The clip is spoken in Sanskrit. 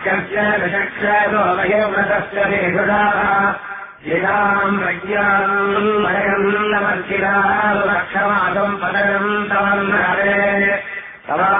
वाक्यस्य विचक्षोमयव्रतस्य भेषुषाः येषाम् प्रज्ञाम् मयम् नमर्चिराक्षमासम् पदयम् तवन्नरे तवा